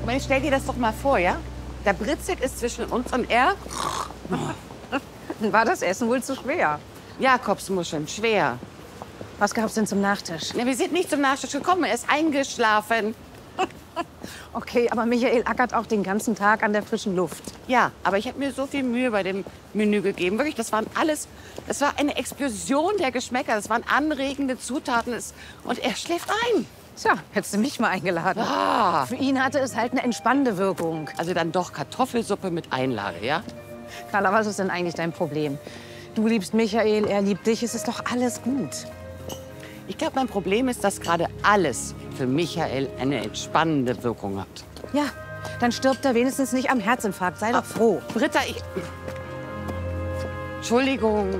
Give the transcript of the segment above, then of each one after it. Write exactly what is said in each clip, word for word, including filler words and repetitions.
Ich stell dir das doch mal vor, ja? Der Britzig ist zwischen uns und er. War das Essen wohl zu schwer? Jakobsmuscheln, schwer. Was gab's denn zum Nachtisch? Ja, wir sind nicht zum Nachtisch gekommen, er ist eingeschlafen. Okay, aber Michael ackert auch den ganzen Tag an der frischen Luft. Ja, aber ich habe mir so viel Mühe bei dem Menü gegeben. Wirklich, das waren alles, das war eine Explosion der Geschmäcker. Das waren anregende Zutaten. Das- Und er schläft ein. Tja, hättest du mich mal eingeladen. Ah. Für ihn hatte es halt eine entspannende Wirkung. Also dann doch Kartoffelsuppe mit Einlage, ja? Carla, was ist denn eigentlich dein Problem? Du liebst Michael, er liebt dich, es ist doch alles gut. Ich glaube, mein Problem ist, dass gerade alles für Michael eine entspannende Wirkung hat. Ja, dann stirbt er wenigstens nicht am Herzinfarkt. Sei doch froh. Britta, ich... Entschuldigung.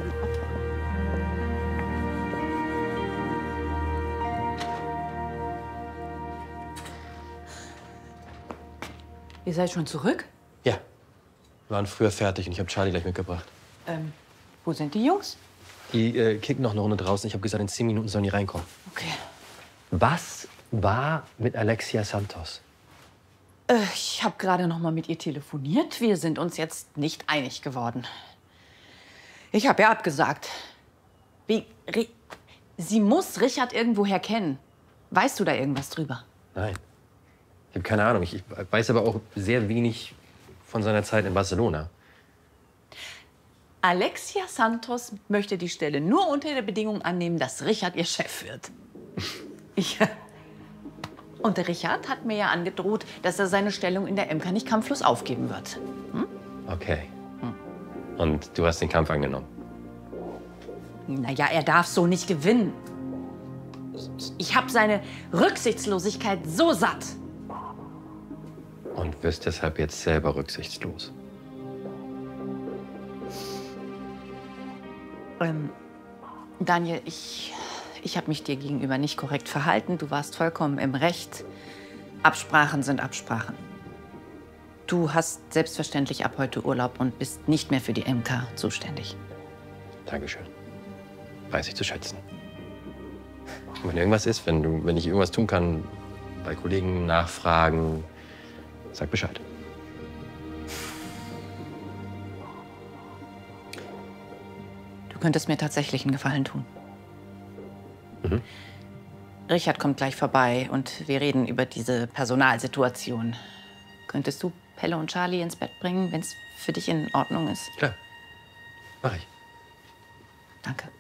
Ihr seid schon zurück? Ja. Wir waren früher fertig und ich habe Charlie gleich mitgebracht. Ähm, wo sind die Jungs? Die äh, kicken noch eine Runde draußen. Ich habe gesagt, in zehn Minuten sollen die reinkommen. Okay. Was war mit Alexia Santos? Äh, ich habe gerade noch mal mit ihr telefoniert. Wir sind uns jetzt nicht einig geworden. Ich habe ja abgesagt. Wie, Ri- Sie muss Richard irgendwoher kennen. Weißt du da irgendwas drüber? Nein. Ich habe keine Ahnung. Ich, ich weiß aber auch sehr wenig von seiner Zeit in Barcelona. Alexia Santos möchte die Stelle nur unter der Bedingung annehmen, dass Richard ihr Chef wird. Ja. Und der Richard hat mir ja angedroht, dass er seine Stellung in der M K nicht kampflos aufgeben wird. Hm? Okay. Und du hast den Kampf angenommen? Naja, er darf so nicht gewinnen. Ich, ich habe seine Rücksichtslosigkeit so satt. Und wirst deshalb jetzt selber rücksichtslos? Ähm, Daniel, ich, ich habe mich dir gegenüber nicht korrekt verhalten. Du warst vollkommen im Recht. Absprachen sind Absprachen. Du hast selbstverständlich ab heute Urlaub und bist nicht mehr für die M K zuständig. Dankeschön. Weiß ich zu schätzen. Und wenn irgendwas ist, wenn, du, wenn ich irgendwas tun kann, bei Kollegen nachfragen, sag Bescheid. Du könntest mir tatsächlich einen Gefallen tun. Mhm. Richard kommt gleich vorbei und wir reden über diese Personalsituation. Könntest du Pelle und Charlie ins Bett bringen, wenn es für dich in Ordnung ist? Klar. Mach ich. Danke.